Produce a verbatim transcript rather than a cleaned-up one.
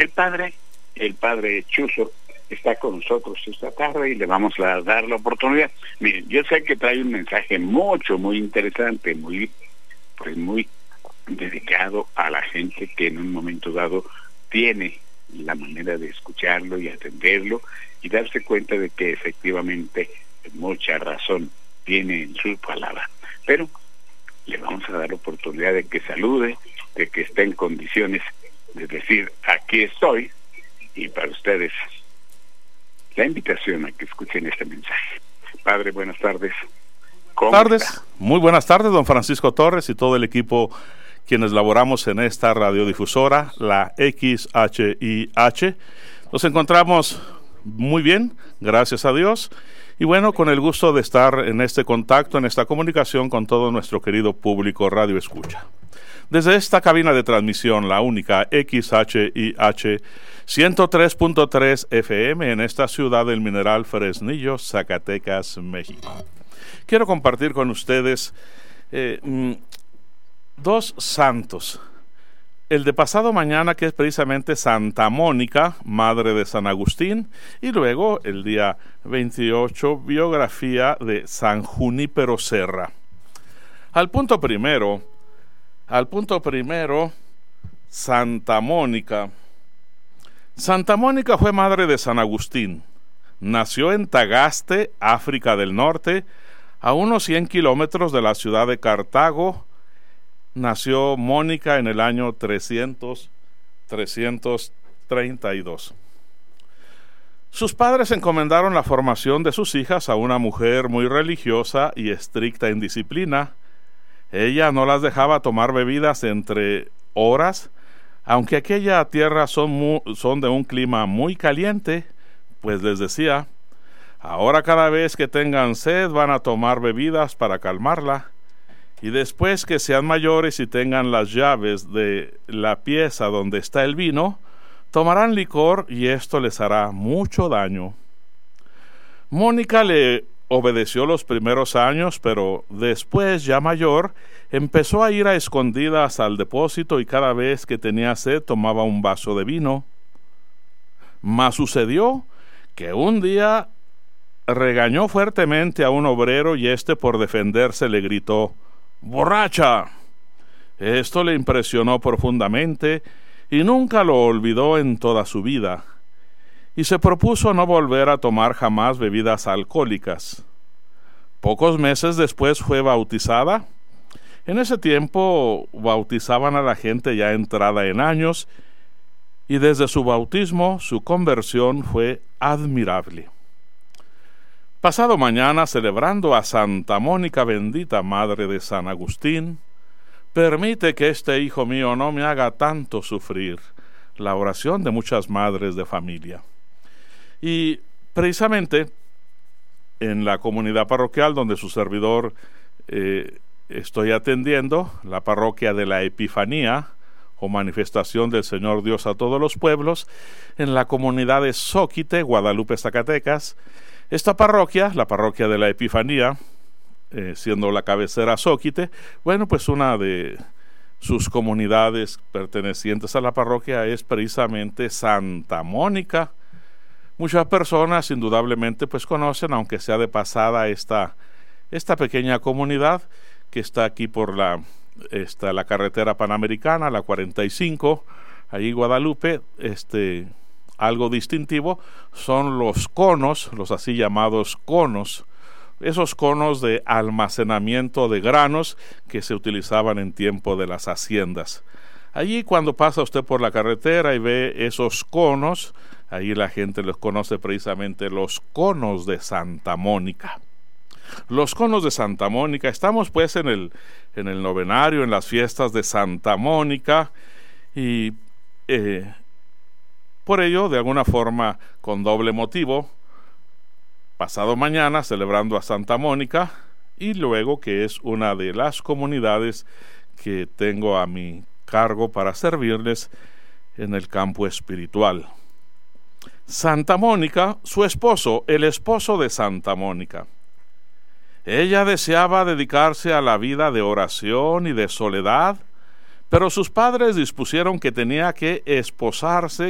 El padre, el padre Chuzo, está con nosotros esta tarde y le vamos a dar la oportunidad. Miren, yo sé que trae un mensaje mucho, muy interesante, muy, pues muy dedicado a la gente que en un momento dado tiene la manera de escucharlo y atenderlo y darse cuenta de que efectivamente mucha razón tiene en su palabra. Pero le vamos a dar la oportunidad de que salude, de que esté en condiciones de decir, aquí estoy, y para ustedes la invitación a que escuchen este mensaje. Padre, buenas tardes. ¿Cómo tardes, está? Muy buenas tardes, don Francisco Torres y todo el equipo quienes laboramos en esta radiodifusora, la X H I H. Nos encontramos muy bien, gracias a Dios, y bueno, con el gusto de estar en este contacto, en esta comunicación con todo nuestro querido público Radio Escucha. Desde esta cabina de transmisión, la única X H I H ciento tres punto tres F M en esta ciudad del Mineral Fresnillo, Zacatecas, México. Quiero compartir con ustedes eh, mm, dos santos. El de pasado mañana, que es precisamente Santa Mónica, madre de San Agustín, y luego el día veintiocho, biografía de San Junípero Serra. Al punto primero, al punto primero, Santa Mónica. Santa Mónica fue madre de San Agustín. Nació en Tagaste, África del Norte, a unos cien kilómetros de la ciudad de Cartago. Nació Mónica en el año trescientos treinta y dos. Sus padres encomendaron la formación de sus hijas a una mujer muy religiosa y estricta en disciplina. Ella no las dejaba tomar bebidas entre horas, aunque aquella tierra son, muy, son de un clima muy caliente, pues les decía, ahora cada vez que tengan sed van a tomar bebidas para calmarla, y después que sean mayores y tengan las llaves de la pieza donde está el vino, tomarán licor y esto les hará mucho daño. Mónica le obedeció los primeros años, pero después, ya mayor, empezó a ir a escondidas al depósito y cada vez que tenía sed tomaba un vaso de vino. Mas sucedió que un día regañó fuertemente a un obrero y éste, por defenderse, le gritó: ¡borracha! Esto le impresionó profundamente y nunca lo olvidó en toda su vida, y se propuso no volver a tomar jamás bebidas alcohólicas. Pocos meses después fue bautizada. En ese tiempo bautizaban a la gente ya entrada en años, y desde su bautismo su conversión fue admirable. Pasado mañana, celebrando a Santa Mónica bendita, madre de San Agustín, permite que este hijo mío no me haga tanto sufrir, la oración de muchas madres de familia. Y precisamente en la comunidad parroquial donde su servidor eh, estoy atendiendo, la parroquia de la Epifanía, o manifestación del Señor Dios a todos los pueblos, en la comunidad de Zóquite, Guadalupe, Zacatecas. Esta parroquia, la parroquia de la Epifanía, eh, siendo la cabecera Zóquite, bueno, pues una de sus comunidades pertenecientes a la parroquia es precisamente Santa Mónica. Muchas personas indudablemente pues conocen, aunque sea de pasada, esta, esta pequeña comunidad que está aquí por la, esta, la carretera panamericana, la cuarenta y cinco, ahí Guadalupe. Este, algo distintivo son los conos, los así llamados conos, esos conos de almacenamiento de granos que se utilizaban en tiempo de las haciendas. Allí, cuando pasa usted por la carretera y ve esos conos, ahí la gente los conoce precisamente los conos de Santa Mónica. Los conos de Santa Mónica, estamos pues en el, en el novenario, en las fiestas de Santa Mónica, y eh, por ello, de alguna forma, con doble motivo, pasado mañana celebrando a Santa Mónica, y luego que es una de las comunidades que tengo a mi cargo para servirles en el campo espiritual. Santa Mónica, su esposo, el esposo de Santa Mónica. Ella deseaba dedicarse a la vida de oración y de soledad, pero sus padres dispusieron que tenía que esposarse